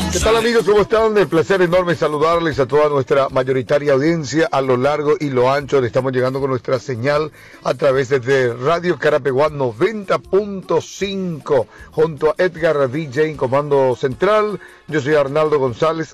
¿Qué tal, amigos? ¿Cómo están? El placer enorme saludarles a toda nuestra mayoritaria audiencia a lo largo y lo ancho. Le estamos llegando con nuestra señal a través de Radio Carapeguá 90.5 junto a Edgar DJ en comando central. Yo soy Arnaldo González,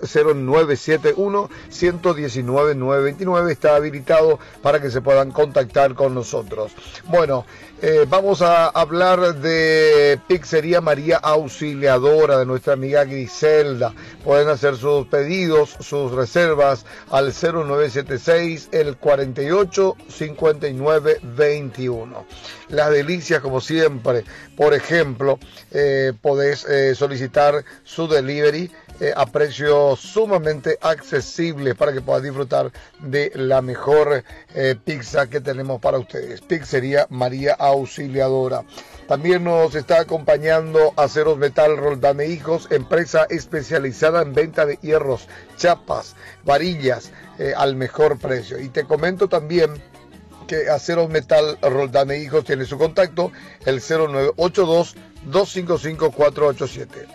0971-119-929. Está habilitado para que se puedan contactar con nosotros. Bueno, vamos a hablar de Pizzería María Auxiliadora, de nuestra amiga Griselda. Pueden hacer sus pedidos, sus reservas al 0976 el 48 59 21. Las delicias, como siempre. Por ejemplo, podés solicitar su delivery a precios sumamente accesibles para que puedan disfrutar de la mejor pizza que tenemos para ustedes. Pizzería María Auxiliadora. También nos está acompañando Aceros Metal Roldán e Hijos, empresa especializada en venta de hierros, chapas, varillas al mejor precio. Y te comento también que Aceros Metal Roldán e Hijos tiene su contacto, el 0982-255-487,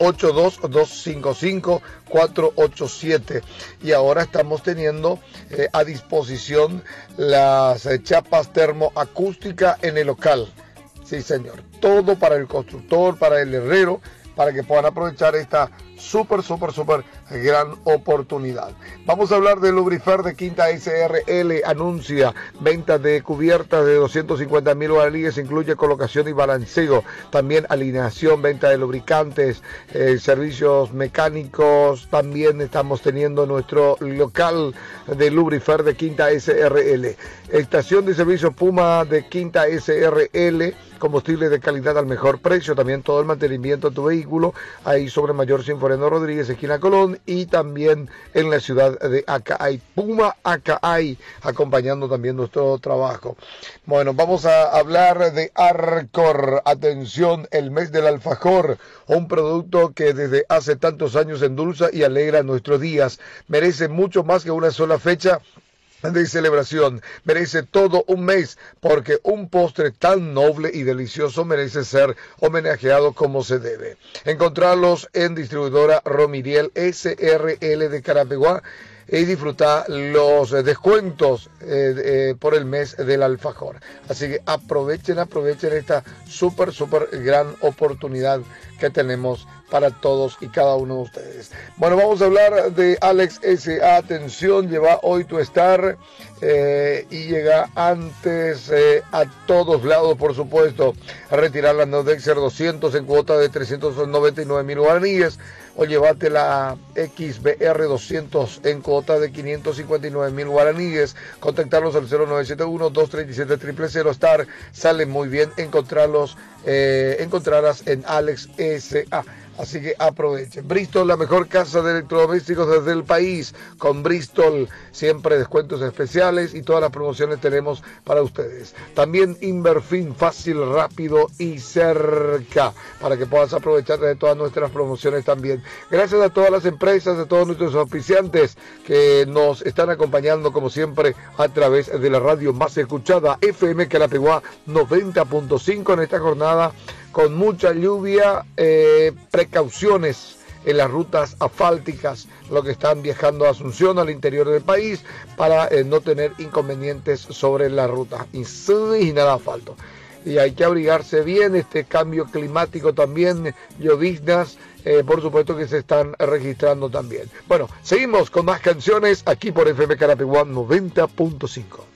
82-255-487. Y ahora estamos teniendo a disposición las chapas termoacústicas en el local. Sí, señor. Todo para el constructor, para el herrero, para que puedan aprovechar esta súper gran oportunidad. Vamos a hablar de Lubrifer de Quinta SRL. Anuncia venta de cubiertas de 250,000 guaraníes, incluye colocación y balanceo, también alineación, venta de lubricantes, servicios mecánicos. También estamos teniendo nuestro local de Lubrifer de Quinta SRL. Estación de servicio Puma de Quinta SRL, combustible de calidad al mejor precio, también todo el mantenimiento de tu vehículo, ahí sobre Mayor Sinforeno Rodríguez, esquina Colón, y también en la ciudad de Acaay. Puma Acaay, acompañando también nuestro trabajo. Bueno, vamos a hablar de Arcor. Atención, el mes del alfajor, un producto que desde hace tantos años endulza y alegra nuestros días. Merece mucho más que una sola fecha de celebración, merece todo un mes, porque un postre tan noble y delicioso merece ser homenajeado como se debe. Encontrarlos en distribuidora Romiriel SRL de Carapeguá y disfrutar los descuentos por el mes del alfajor. Así que aprovechen esta súper gran oportunidad que tenemos para todos y cada uno de ustedes. Bueno, vamos a hablar de Alex S.A. Atención, lleva hoy tu Star y llega antes a todos lados, por supuesto, a retirar la Nodexer 200 en cuota de 399,000 guaraníes, o llévate la XBR 200 en cuota de 559,000 guaraníes. Contactarlos al 0971-237-000. Star, sale muy bien encontrarlas en Alex S.A. Así que aprovechen. Bristol, la mejor casa de electrodomésticos desde el país. Con Bristol siempre descuentos especiales y todas las promociones tenemos para ustedes. También Inverfin, fácil, rápido y cerca, para que puedas aprovechar de todas nuestras promociones también. Gracias a todas las empresas, a todos nuestros auspiciantes que nos están acompañando como siempre a través de la radio más escuchada, FM Carapeguá 90.5, en esta jornada con mucha lluvia. Precauciones en las rutas asfálticas, los que están viajando a Asunción, al interior del país, para no tener inconvenientes sobre la ruta y nada asfalto. Y hay que abrigarse bien, este cambio climático también, lloviznas, por supuesto que se están registrando también. Bueno, seguimos con más canciones aquí por FM Carapeguá 90.5.